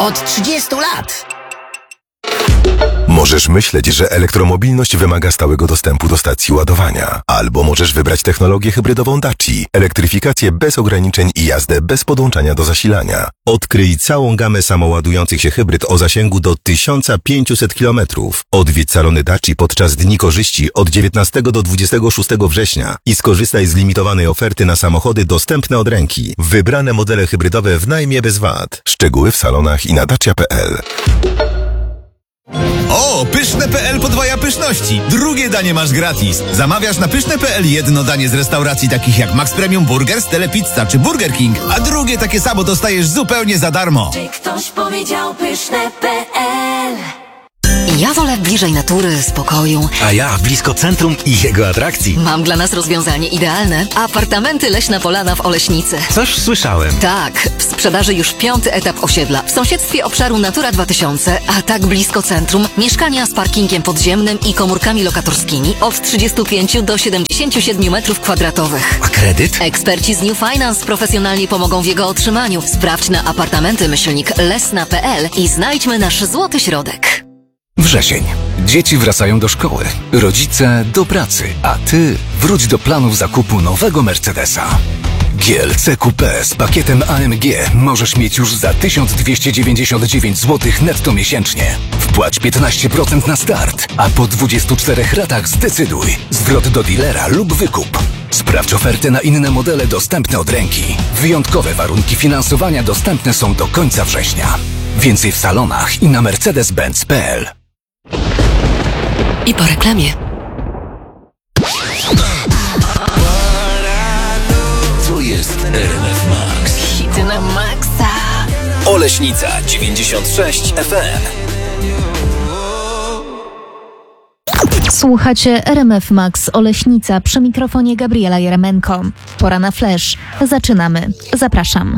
Od 30 lat. Możesz myśleć, że elektromobilność wymaga stałego dostępu do stacji ładowania. Albo możesz wybrać technologię hybrydową Daci, elektryfikację bez ograniczeń i jazdę bez podłączania do zasilania. Odkryj całą gamę samoładujących się hybryd o zasięgu do 1500 km. Odwiedź salony Daci podczas Dni Korzyści od 19 do 26 września i skorzystaj z limitowanej oferty na samochody dostępne od ręki. Wybrane modele hybrydowe w najmie bez VAT. Szczegóły w salonach i na dacia.pl. O, pyszne.pl podwaja pyszności. Drugie danie masz gratis. Zamawiasz na pyszne.pl jedno danie z restauracji takich jak Max Premium Burger, Telepizza czy Burger King, a drugie takie samo dostajesz zupełnie za darmo. Czy ktoś powiedział pyszne.pl? Ja wolę bliżej natury, spokoju. A ja blisko centrum i jego atrakcji. Mam dla nas rozwiązanie idealne. Apartamenty Leśna Polana w Oleśnicy. Coś słyszałem. Tak, w sprzedaży już 5. etap osiedla. W sąsiedztwie obszaru Natura 2000, a tak blisko centrum. Mieszkania z parkingiem podziemnym i komórkami lokatorskimi od 35 do 77 metrów kwadratowych. A kredyt? Eksperci z New Finance profesjonalnie pomogą w jego otrzymaniu. Sprawdź na apartamenty-lesna.pl i znajdźmy nasz złoty środek. Wrzesień. Dzieci wracają do szkoły, rodzice do pracy, a ty wróć do planów zakupu nowego Mercedesa. GLC Coupé z pakietem AMG możesz mieć już za 1299 zł netto miesięcznie. Wpłać 15% na start, a po 24 ratach zdecyduj. Zwrot do dealera lub wykup. Sprawdź ofertę na inne modele dostępne od ręki. Wyjątkowe warunki finansowania dostępne są do końca września. Więcej w salonach i na mercedes-benz.pl. I po reklamie. To jest RMF Max. Hity na maksa. Oleśnica 96 FM. Słuchacie RMF Max Oleśnica, przy mikrofonie Gabriela Jeremenko. Pora na flash. Zaczynamy. Zapraszam.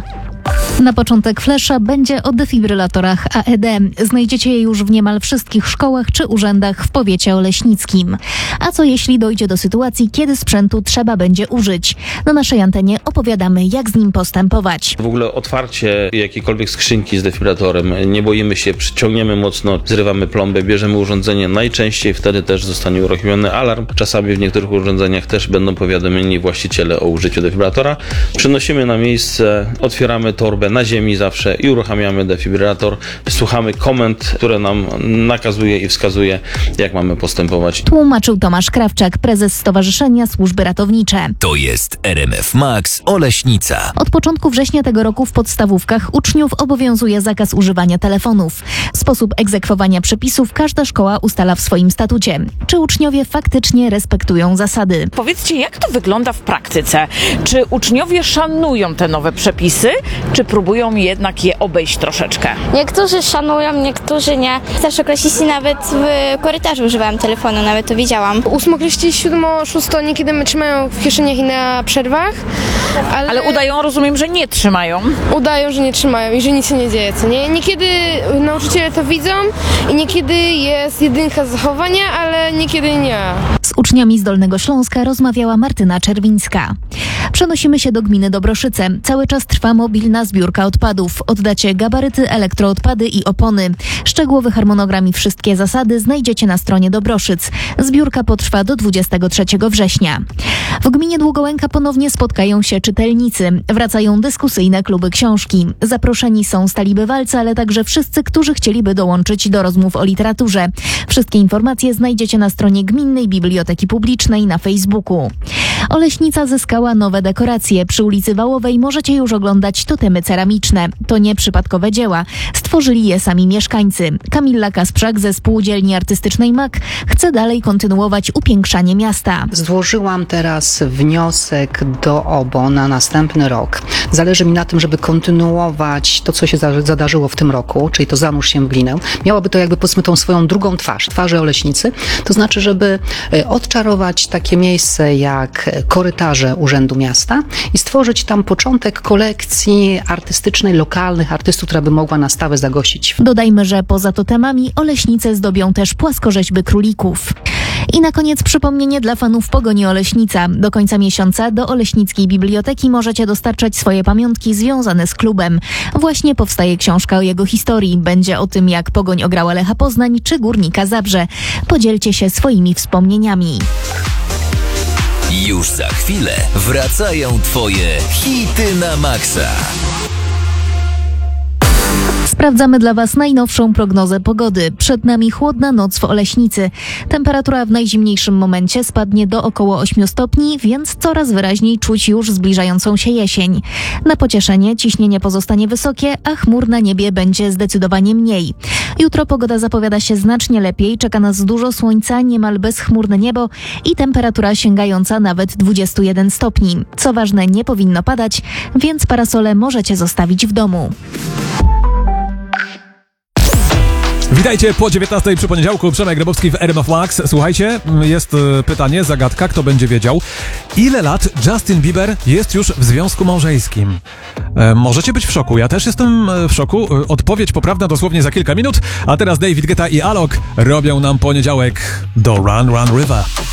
Na początek flesza będzie o defibrylatorach AED. Znajdziecie je już w niemal wszystkich szkołach czy urzędach w powiecie oleśnickim. A co jeśli dojdzie do sytuacji, kiedy sprzętu trzeba będzie użyć? Na naszej antenie opowiadamy, jak z nim postępować. W ogóle otwarcie jakiejkolwiek skrzynki z defibrylatorem, nie boimy się, przyciągniemy mocno, zrywamy plombę, bierzemy urządzenie, najczęściej wtedy też zostanie uruchomiony alarm. Czasami w niektórych urządzeniach też będą powiadomieni właściciele o użyciu defibrylatora. Przynosimy na miejsce, otwieramy torbę na ziemi zawsze i uruchamiamy defibrylator. Słuchamy komend, które nam nakazuje i wskazuje, jak mamy postępować. Tłumaczył Tomasz Krawczak, prezes Stowarzyszenia Służby Ratownicze. To jest RMF Max Oleśnica. Od początku września tego roku w podstawówkach uczniów obowiązuje zakaz używania telefonów. Sposób egzekwowania przepisów każda szkoła ustala w swoim statucie. Czy uczniowie faktycznie respektują zasady? Powiedzcie, jak to wygląda w praktyce? Czy uczniowie szanują te nowe przepisy, czy próbują jednak je obejść troszeczkę? Niektórzy szanują, niektórzy nie. Starszoklasisty nawet w korytarzu używają telefonu, nawet to widziałam. Ósmoklasisty, 7, 6 niekiedy trzymają w kieszeniach i na przerwach. Ale udają, rozumiem, że nie trzymają. Udają, że nie trzymają i że nic się nie dzieje, co nie? Niekiedy nauczyciele to widzą i niekiedy jest jedynka zachowania, ale niekiedy nie. Z uczniami z Dolnego Śląska rozmawiała Martyna Czerwińska. Przenosimy się do gminy Dobroszyce. Cały czas trwa mobilna zbiórka odpadów. Oddacie gabaryty, elektroodpady i opony. Szczegółowy harmonogram i wszystkie zasady znajdziecie na stronie Dobroszyc. Zbiórka potrwa do 23 września. W gminie Długołęka ponownie spotkają się czytelnicy. Wracają dyskusyjne kluby książki. Zaproszeni są stali bywalcy, ale także wszyscy, którzy chcieliby dołączyć do rozmów o literaturze. Wszystkie informacje znajdziecie na stronie Gminnej Biblioteki Publicznej na Facebooku. Oleśnica zyskała nowe dekoracje. Przy ulicy Wałowej możecie już oglądać totemy ceramiczne. To nie przypadkowe dzieła. Stworzyli je sami mieszkańcy. Kamila Kasprzak ze Spółdzielni Artystycznej MAK chce dalej kontynuować upiększanie miasta. Złożyłam teraz wniosek do OBO na następny rok. Zależy mi na tym, żeby kontynuować to, co się zadarzyło w tym roku, czyli to zanurz się w glinę. Miałoby to jakby, powiedzmy, tą swoją drugą twarzy Oleśnicy. To znaczy, żeby odczarować takie miejsce jak korytarze Urzędu Miasta i stworzyć tam początek kolekcji artystycznej, lokalnych artystów, która by mogła na stałe zagościć. Dodajmy, że poza totemami Oleśnice zdobią też płaskorzeźby królików. I na koniec przypomnienie dla fanów Pogoni Oleśnica. Do końca miesiąca do Oleśnickiej Biblioteki możecie dostarczać swoje pamiątki związane z klubem. Właśnie powstaje książka o jego historii. Będzie o tym, jak Pogoń ograła Lecha Poznań czy Górnika Zabrze. Podzielcie się swoimi wspomnieniami. Już za chwilę wracają Twoje hity na maksa. Sprawdzamy dla Was najnowszą prognozę pogody. Przed nami chłodna noc w Oleśnicy. Temperatura w najzimniejszym momencie spadnie do około 8 stopni, więc coraz wyraźniej czuć już zbliżającą się jesień. Na pocieszenie ciśnienie pozostanie wysokie, a chmur na niebie będzie zdecydowanie mniej. Jutro pogoda zapowiada się znacznie lepiej, czeka nas dużo słońca, niemal bezchmurne niebo i temperatura sięgająca nawet 21 stopni. Co ważne, nie powinno padać, więc parasole możecie zostawić w domu. Witajcie po 19 przy poniedziałku. Przemek Grabowski w RMF Max. Słuchajcie, jest pytanie, zagadka, kto będzie wiedział. Ile lat Justin Bieber jest już w związku małżeńskim? Możecie być w szoku, ja też jestem w szoku. Odpowiedź poprawna dosłownie za kilka minut. A teraz David Guetta i Alok robią nam poniedziałek do Run Run River.